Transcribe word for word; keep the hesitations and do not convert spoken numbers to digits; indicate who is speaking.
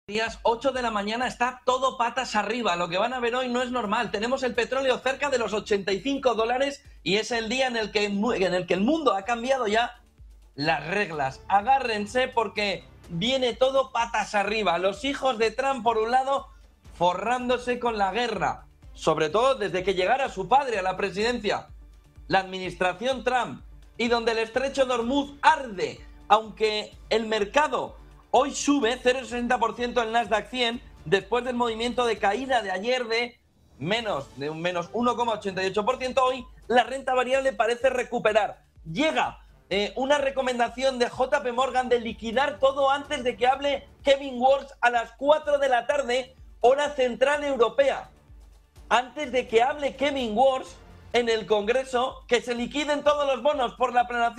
Speaker 1: Días ocho de la mañana está todo patas arriba. Lo que van a ver hoy no es normal. Tenemos el petróleo cerca de los ochenta y cinco dólares y es el día en el que, en el, que el mundo ha cambiado ya las reglas. Agárrense porque viene todo patas arriba. Los hijos de Trump, por un lado, forrándose con la guerra, sobre todo desde que llegara su padre a la presidencia. La administración Trump, y donde el estrecho de Hormuz arde, aunque el mercado hoy sube cero coma sesenta por ciento el Nasdaq cien después del movimiento de caída de ayer de menos de un menos uno coma ochenta y ocho por ciento. Hoy la renta variable parece recuperar. Llega eh, una recomendación de J P Morgan de liquidar todo antes de que hable Kevin Warsh a las cuatro de la tarde, hora central europea. Antes de que hable Kevin Warsh en el Congreso, que se liquiden todos los bonos por la planación